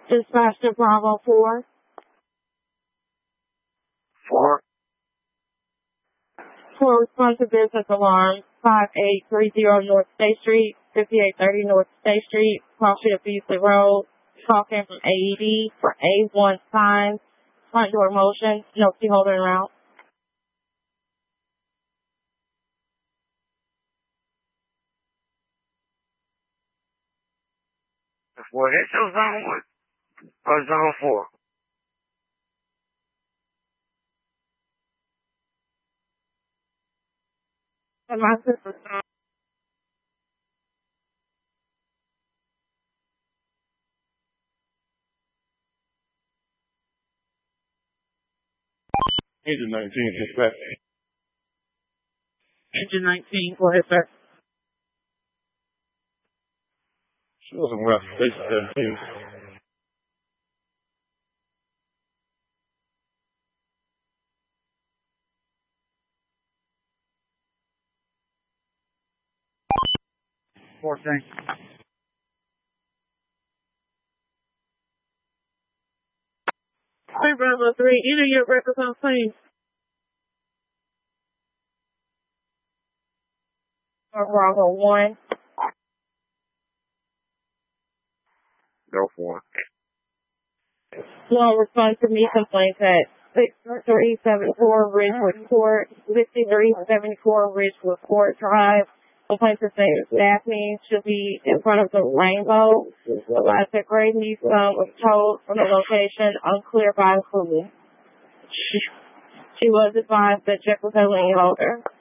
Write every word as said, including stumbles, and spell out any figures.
Dispatch to Bravo four. Four. For response to business alarm, five eight three zero North State Street, fifty-eight thirty North State Street, Cross Street of Beasley Road, talking from A E D for A one signs, front door motion, no key holder en route. Four, that's your zone one. Or zone four. And my sister. Engine nineteen, dispatch. Engine nineteen, go ahead, sir. Show some rough station seventeen. fourteen. Hey, Bravo three, enter your records on scene. Bravo one. Go for it. No response to me complaints at six three seven four Ridgewood Court, sixty-three seventy-four Ridgewood Court Drive. Complaints to say Daphne should be in front of the Rainbow. The last that grade needs um, was told from the location unclear by who. She, she was advised that check was a lien holder.